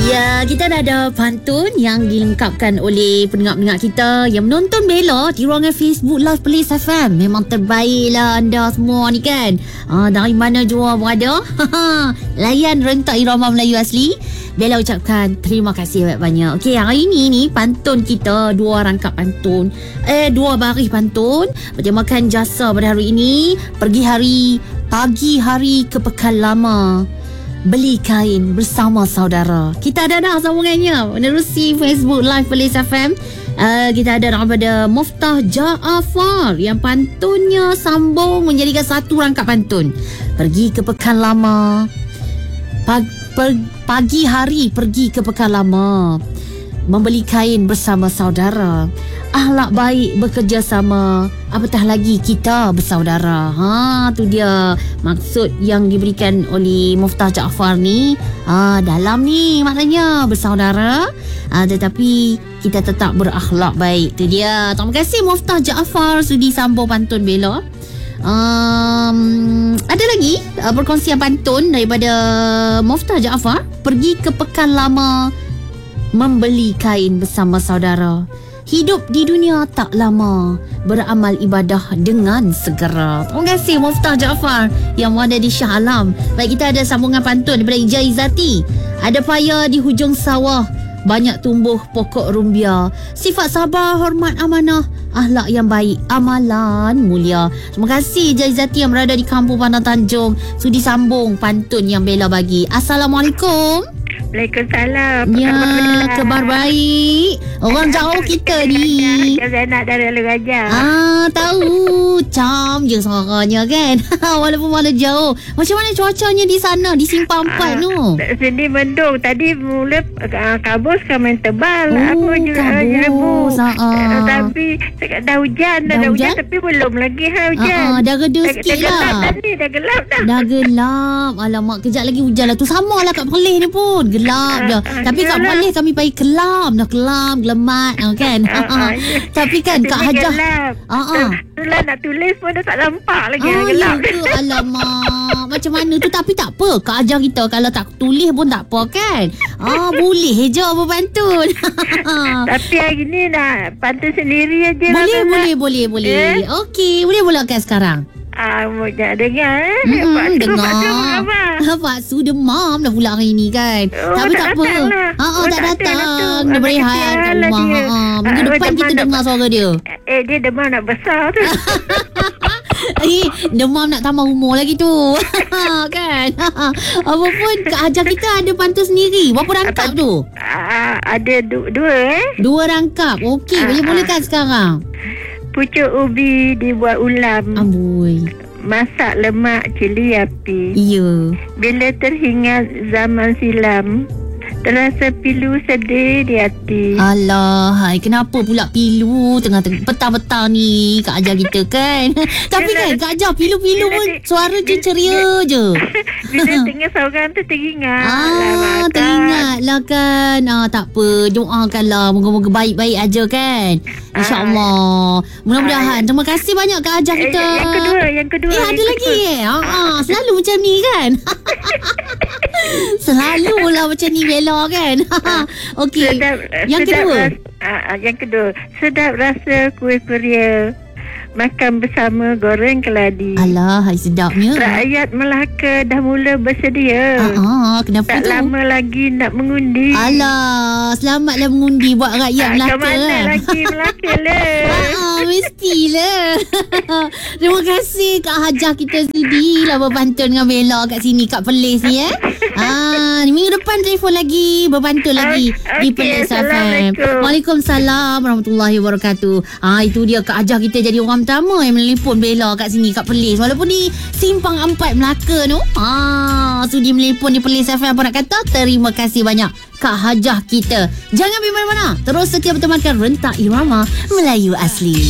Ya, kita dah ada pantun yang dilengkapkan oleh pendengar-pendengar kita yang menonton Bella di ruangan Facebook Live Police FM. Memang terbaiklah anda semua ni kan. Dari mana jua berada. Layan rentak irama Melayu asli. Bella ucapkan terima kasih banyak-banyak. Okey, hari ini ni pantun kita dua rangkap pantun. Dua baris pantun bertemakan jasa pada hari ini. Pagi hari ke Pekan Lama. Beli kain bersama saudara. Kita ada dah sambungannya menerusi Facebook Live Police FM. Kita ada daripada Muftah Jaafar yang pantunnya sambung menjadikan satu rangkap pantun. Pergi ke Pekan Lama. Pagi hari pergi ke Pekan Lama. Membeli kain bersama saudara. Akhlak baik bekerjasama. Apatah lagi kita bersaudara. Tu dia maksud yang diberikan oleh Muftah Jaafar ni. Dalam ni maknanya bersaudara. Tetapi kita tetap berakhlak baik. Tu dia. Terima kasih Muftah Jaafar sudi sambung pantun Bella. Ada lagi perkongsian pantun daripada Muftah Jaafar. Pergi ke Pekan Lama. Membeli kain bersama saudara. Hidup di dunia tak lama. Beramal ibadah dengan segera. Terima kasih Muftah Jaafar yang ada di Shah Alam. Baik, kita ada sambungan pantun daripada Ija Izzati. Ada paya di hujung sawah. Banyak tumbuh pokok rumbia. Sifat sabar, hormat, amanah. Akhlak yang baik, amalan mulia. Terima kasih Ija Izzati yang berada di Kampung Pandan Tanjung. Sudi sambung pantun yang Bella bagi. Assalamualaikum. Waalaikumsalam. Ya, kabar baik. Orang jauh kita ni. Anak dari Alur Raja. Tahu. Cam je suaranya kan. Walaupun mana jauh. Macam mana cuacanya di sana, di Simpang 4 tu? Sini mendung. Tadi mula kabus kan main tebal. Apa kabus. Tapi dah hujan. Dah hujan tapi belum lagi hujan. Dah reda sikit lah. Dah gelap dah. Dah gelap. Alamak, kejap lagi hujan lah tu. Sama lah kat Perlis ni pun. Gelap je. Tapi kat Perlis kami pergi kelam. Dah kelam, gelemat kan. Tapi kan Kak Hajah. Itulah nak tulis pun dah tak nampak lagi. Gelap ke? Alamak. Macam mana tu? Tapi tak apa. Kak Hajah kita kalau tak tulis pun tak apa kan. Boleh je berpantun. Tapi hari ni nak pantun sendiri aja. Boleh. Okey, boleh mulakan sekarang. Jangan dengar dengar. Pak Su demam dah pula hari ni kan. Tapi tak apa. Tak datang. Dia berehat kat rumah. Minggu depan kita dengar suara dia. Dia demam nak besar tu. Demam nak tambah umur lagi tu. Kan. Apapun Kak Hajar kita ada pantun sendiri. Berapa rangkap tu? Ada dua. Dua rangkap. Okey, boleh kan sekarang? Pucuk ubi dibuat ulam. Amboi. Masak lemak cili api. Ya. Bila teringat zaman silam, terasa pilu sedih di hati. Alah, kenapa pula pilu tengah petang-petang ni Kak Ajar kita kan. Tapi kan Kak Ajar pilu-pilu pun suara je ceria je. Bila tengah seorang tu teringat. Teringat lah kan. Tak apa, doakanlah moga-moga baik-baik aja kan. InsyaAllah. Mudah-mudahan. Terima kasih banyak Kak Ajar kita. Yang kedua. Ada lagi selalu macam ni kan. Selalulah macam ni Bella kan. Okey. Yang kedua. Sedap rasa kuih peria. Makan bersama goreng keladi. Alah, sedapnya. Rakyat Melaka dah mula bersedia. Kenapa tak tu? Tak lama lagi nak mengundi. Alah, selamatlah mengundi buat rakyat Melaka. Ke mana lagi Melaka lah. Mestilah. Terima kasih Kak Hajah kita sudi lah berpantun dengan Bella kat sini kat Perlis ni minggu depan telefon lagi, berpantun lagi di Perlis FM. Waalaikumsalam warahmatullahi wabarakatuh. Itu dia Kak Hajah kita jadi orang pertama yang menelpon Bella kat sini kat Perlis. Walaupun di Simpang 4 Melaka tu. Sudi menelpon di Perlis FM. Apa nak kata? Terima kasih banyak Kak Hajah kita. Jangan pergi mana-mana. Terus setia bertemankan rentak irama Melayu asli.